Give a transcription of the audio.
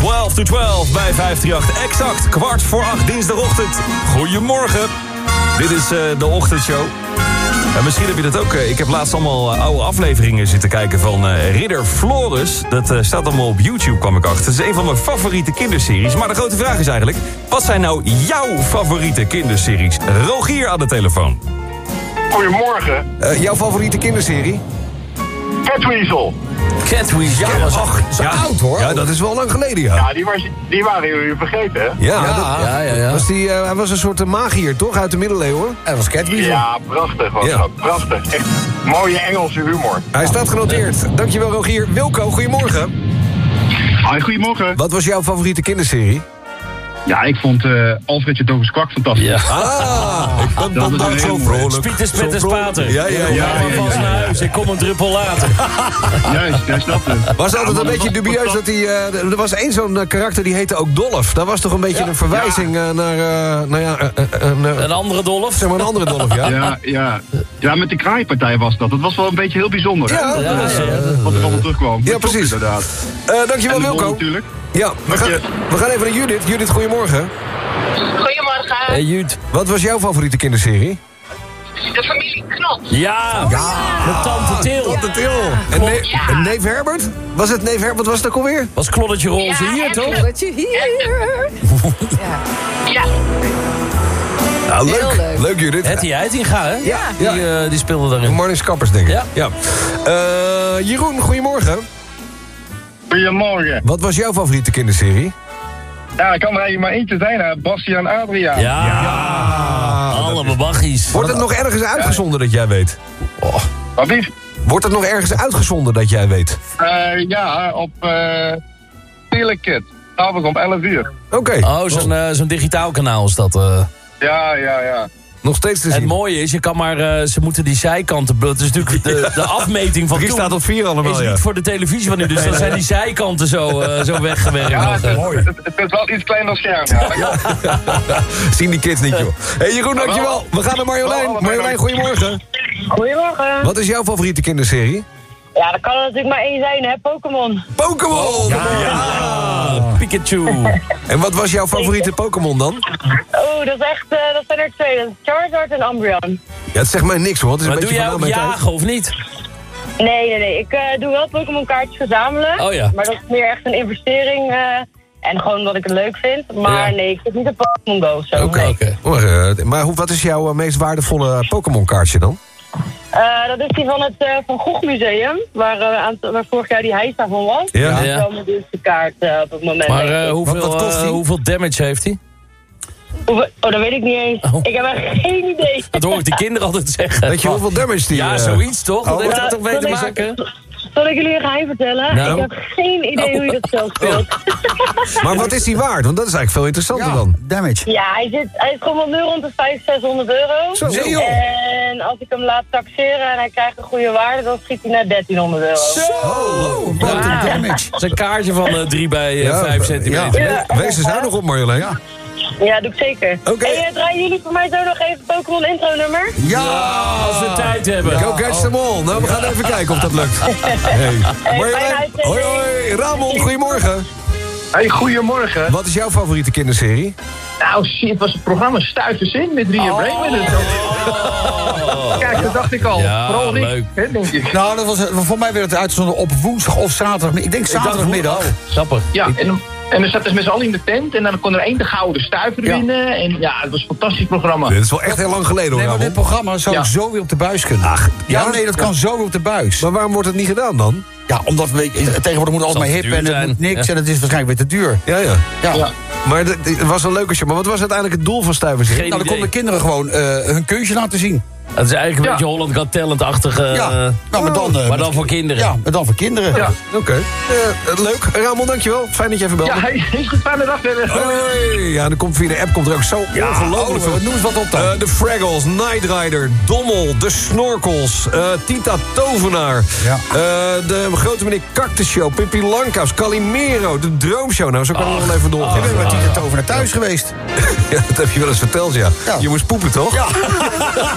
12 to 12 bij 538. Exact 7:15 dinsdagochtend. Goedemorgen. Dit is de ochtendshow. En misschien heb je dat ook. Ik heb laatst allemaal oude afleveringen zitten kijken van Ridder Flores. Dat staat allemaal op YouTube, kwam ik achter. Het is een van mijn favoriete kinderseries. Maar de grote vraag is eigenlijk, wat zijn nou jouw favoriete kinderseries? Rogier aan de telefoon. Goedemorgen. Jouw favoriete kinderserie? Catweasel. Catweasel. Ja, ach, zo oud hoor. Ja, dat is wel lang geleden, ja. Ja, die waren jullie vergeten, hè? Ja. Hij was een soort magier, toch? Uit de middeleeuwen? Hij was Catweasel. Ja, prachtig was dat. Prachtig. Echt mooie Engelse humor. Hij staat genoteerd. Dankjewel, Rogier. Wilco, goedemorgen. Hoi, goedemorgen. Wat was jouw favoriete kinderserie? Ja, ik vond Alfred je Dogus Kwak fantastisch. Ja. Ik ben vandaag zo vrolijk. Spieters met de spater. Ja. Van naar huis, ik kom een druppel later. Juist, jij snapt het. Was altijd een beetje dubieus dat hij... er was één zo'n karakter die heette ook Dolf. Dat was toch een beetje een verwijzing naar... Een andere Dolf? Zeg maar een andere Dolf, ja? Ja, met de kraaipartij was dat. Dat was wel een beetje heel bijzonder. Ja, wat er allemaal terugkwam. Ja, precies. Inderdaad. Dankjewel, Wilco. Natuurlijk. Ja, we gaan even naar Judith. Judith, goedemorgen. Goedemorgen. Hey Jut. Wat was jouw favoriete kinderserie? De familie Knot. Ja, met Tante Til. Tante Til. En neef Herbert? Was het neef Herbert? Wat was het ook alweer? Was Kloddetje Roze hier, toch? Wat je hier. Ja. Nou, Heel leuk. Leuk, Judith. Hetty Heitinga, hè? Ja. Die speelde daarin. Marnix Kappers, denk ik. Ja. Jeroen, goedemorgen. Goedemorgen. Wat was jouw favoriete kinderserie? Ja, ik kan er eigenlijk maar eentje zijn, hè. Bastiaan Adriaan. Ja. Alle babaggies. Wordt het nog ergens uitgezonden dat jij weet? Wat lief? Wordt het nog ergens uitgezonden dat jij weet? Ja, op Telekid. Avond om 11 uur. Oké. Oh, zo'n digitaal kanaal is dat. Ja. Nog steeds te zien. Het mooie is, je kan maar, ze moeten die zijkanten... Het is natuurlijk de afmeting van 3 toen. staat op 4 allemaal, Is ja. niet voor de televisie van nu, dus dan zijn die zijkanten zo weggewerkt. Ja, nog. het is wel iets kleiner scherm, ja. Zien die kids niet, joh. Hé, Jeroen, dankjewel. We gaan naar Marjolein. Marjolein, goedemorgen. Goedemorgen. Wat is jouw favoriete kinderserie? Ja, dat kan er natuurlijk maar één zijn, hè. Pokémon. Pokémon! Pikachu. En wat was jouw favoriete Pokémon dan? Oh, dat is echt, dat zijn er 2. Dat is Charizard en Umbreon. Ja, het zegt mij niks, hoor. Het is Maar een doe beetje jij van ook mijn tijd. jagen of niet? Nee. Ik doe wel Pokémon kaartjes verzamelen. Oh ja. Maar dat is meer echt een investering. En gewoon omdat ik het leuk vind. Maar Ja. nee, ik zit niet op Pokémon Go of zo. Oké. Nee. Maar wat is jouw meest waardevolle Pokémon kaartje dan? Dat is die van het Van Gogh Museum. Waar vorig jaar die hijsa van was. Ja. Dat is Ja. wel mijn duurste kaart op het moment. Maar denk ik. wat kost die? hoeveel damage heeft hij? Oh, dat weet ik niet eens. Oh. Ik heb echt geen idee. Dat hoor ik de kinderen altijd zeggen. Weet je hoeveel damage die... Ja, zoiets toch? Dat heeft Ja, er toch mee te zal maken? Zal ik jullie een geheim vertellen? Nou. Ik heb geen idee hoe je dat zelf speelt. Maar wat is die waard? Want dat is eigenlijk veel interessanter dan. Damage. Ja, hij is gewoon nu rond de 500-600 euro. Zo. Nee, joh. En als ik hem laat taxeren en hij krijgt een goede waarde, dan schiet hij naar 1300 euro. Oh, Wat een damage. Het is een kaartje van 3 bij 5 centimeter. Ja. Wees er zuinig op, Marjolein. Ja, doe ik zeker. Oké. Hey, draaien jullie voor mij zo nog even Pokémon intro nummer? Als we tijd hebben. Go catch them all. Nou, we gaan even kijken of dat lukt. Hey. fijne uitzending. Hoi. Ramon, goedemorgen. Hey, goedemorgen. Wat is jouw favoriete kinderserie? Nou, shit, het was het programma Stuiven Zin met Ria Bremen. Kijk, dat dacht ik al. Ja, Vooral Rick, leuk. hè, denk ik. Nou, dat was, voor mij werd het uitgezonden op woensdag of zaterdag. Ik denk zaterdagmiddag. Grappig. Ja, en dan zaten ze met z'n allen in de tent en dan kon er één de gouden stuiver winnen. En ja, het was een fantastisch programma. Dit is wel echt heel lang geleden, hoor, Nee, maar Ramon. dit programma zou Ja. zo weer op de buis kunnen. Nee, dat kan zo weer op de buis. Maar waarom wordt het niet gedaan dan? Ja, omdat tegenwoordig moet alles maar Zal hip te duur en het zijn. moet niks Ja. en het is waarschijnlijk weer te duur. Ja. Ja. Maar het was een leuke show. Maar wat was uiteindelijk het doel van Stuiverzin? Geen Nou, dan idee. konden kinderen gewoon hun kunstje laten zien. Het is eigenlijk een beetje Holland Got Talent-achtige... Ja, nou, maar dan voor kinderen. Ja, maar dan voor kinderen. Ja. Oké. Leuk. Ramon, dankjewel. Fijn dat je even belde. Ja, is goed, fijne dag verder. Hoi. Ja, en dan komt via de app komt er ook zo ongelooflijk veel. Noem eens wat op dan. De Fraggles, Knight Rider, Dommel, de Snorkels, Tita Tovenaar, Ja. de grote meneer Cactus Show, Pippi Langkous, Calimero, de Droomshow. Nou, zo kan ik nog wel even doorgaan. Ik ben met Tita Tover naar thuis geweest. Ja, dat heb je wel eens verteld, ja. Ja. Je moest poepen, toch? Ja.